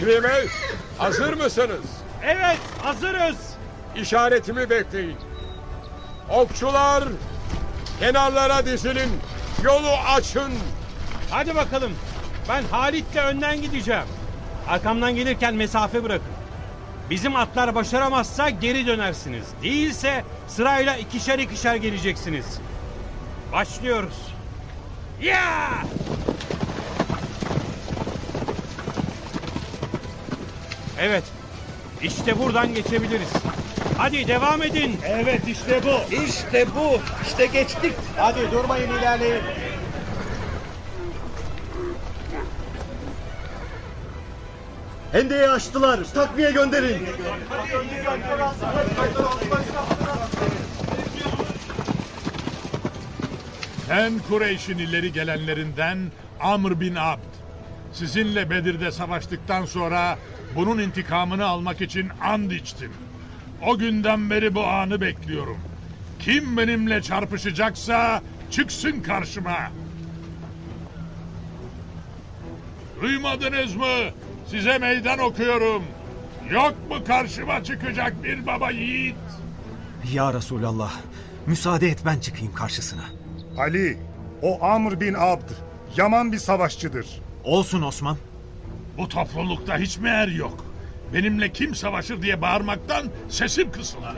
Tekrime, hazır mısınız? Evet, hazırız. İşaretimi bekleyin. Okçular, kenarlara dizilin. Yolu açın. Hadi bakalım. Ben Halit'le önden gideceğim. Arkamdan gelirken mesafe bırakın. Bizim atlar başaramazsa geri dönersiniz. Değilse sırayla ikişer ikişer geleceksiniz. Başlıyoruz. Ya! Evet. İşte buradan geçebiliriz. Hadi devam edin. Evet, işte bu. İşte bu. İşte geçtik. Hadi durmayın, ilerleyin. Hendeyi açtılar. Takviye gönderin. Ben Kureyş'in ileri gelenlerinden Amr bin Abd. Sizinle Bedir'de savaştıktan sonra bunun intikamını almak için and içtim. O günden beri bu anı bekliyorum. Kim benimle çarpışacaksa çıksın karşıma. Duymadınız mı? Size meydan okuyorum. Yok mu karşıma çıkacak bir baba yiğit? Ya Resulallah, müsaade et ben çıkayım karşısına. Ali, o Amr bin Abd, yaman bir savaşçıdır. Olsun Osman. Bu toplulukta hiç mi er yok? Benimle kim savaşır diye bağırmaktan sesim kısılır.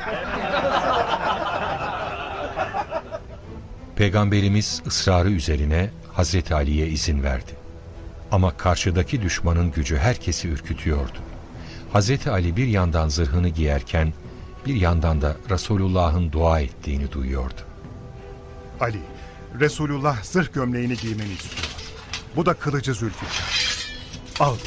Peygamberimiz ısrarı üzerine Hazreti Ali'ye izin verdi. Ama karşıdaki düşmanın gücü herkesi ürkütüyordu. Hazreti Ali bir yandan zırhını giyerken bir yandan da Resulullah'ın dua ettiğini duyuyordu. Ali, Resulullah zırh gömleğini giymeni istiyor. Bu da kılıcı Zülfikar. Al.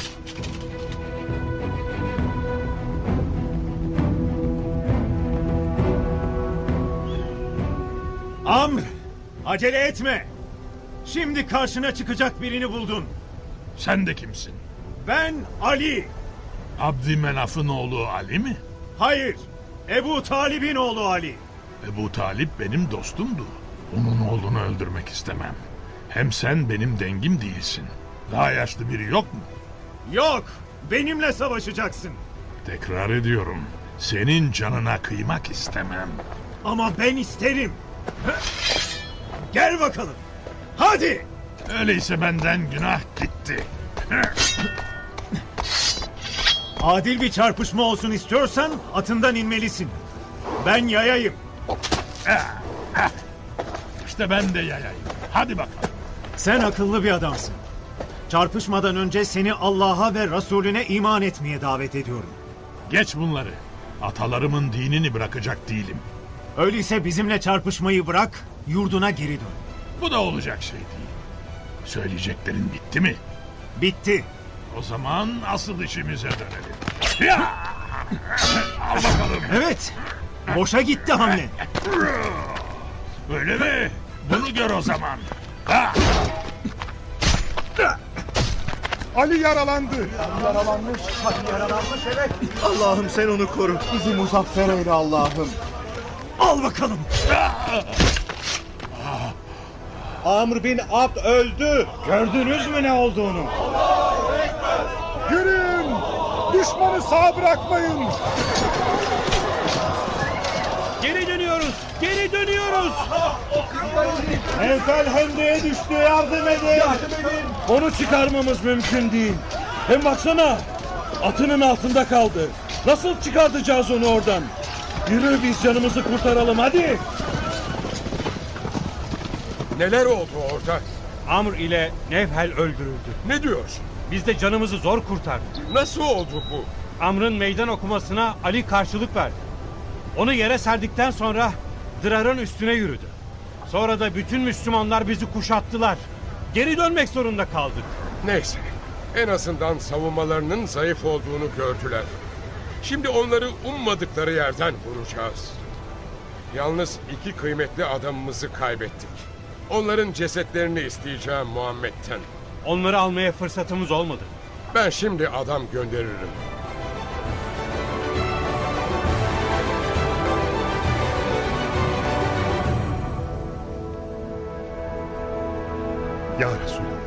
Amr, acele etme. Şimdi karşına çıkacak birini buldun. Sen de kimsin? Ben Ali. Abdümenaf'ın oğlu Ali mi? Hayır, Ebu Talib'in oğlu Ali. Ebu Talip benim dostumdu. Onun oğlunu öldürmek istemem. Hem sen benim dengim değilsin. Daha yaşlı biri yok mu? Yok, benimle savaşacaksın. Tekrar ediyorum. Senin canına kıymak istemem. Ama ben isterim. Gel bakalım. Hadi. Öyleyse benden günah gitti. Adil bir çarpışma olsun istiyorsan atından inmelisin. Ben yayayım. İşte ben de yayayım. Hadi bakalım. Sen akıllı bir adamsın. Çarpışmadan önce seni Allah'a ve Resulüne iman etmeye davet ediyorum. Geç bunları. Atalarımın dinini bırakacak değilim. Öyleyse bizimle çarpışmayı bırak, yurduna geri dön. Bu da olacak şey değil. Söyleyeceklerin bitti mi? Bitti. O zaman asıl işimize dönelim. Ya! Al bakalım. Evet, boşa gitti hamle. Öyle mi? Bunu gör o zaman. Ha! Ali yaralandı. Allah'ım sen onu koru. Bizi muzaffer eyle Allah'ım. Al bakalım. Amr bin Abd öldü. Gördünüz mü ne olduğunu? Yürüyün. Düşmanı sağ bırakmayın. Geri dönüyoruz. Geri dönüyoruz. Enfer hendeye düştü, yardım edin. Onu çıkarmamız mümkün değil. Hem baksana. Atının altında kaldı. Nasıl çıkartacağız onu oradan? Yürü biz canımızı kurtaralım hadi. Neler oldu orada? Amr ile Nevhel öldürüldü. Ne diyorsun? Biz de canımızı zor kurtardık. Nasıl oldu bu? Amr'ın meydan okumasına Ali karşılık verdi. Onu yere serdikten sonra Dırar'ın üstüne yürüdü. Sonra da bütün Müslümanlar bizi kuşattılar. Geri dönmek zorunda kaldık. Neyse, en azından savunmalarının zayıf olduğunu gördüler. Şimdi onları ummadıkları yerden vuracağız. Yalnız iki kıymetli adamımızı kaybettik. Onların cesetlerini isteyeceğim Muhammed'ten. Onları almaya fırsatımız olmadı. Ben şimdi adam gönderirim. Ya Resulallah.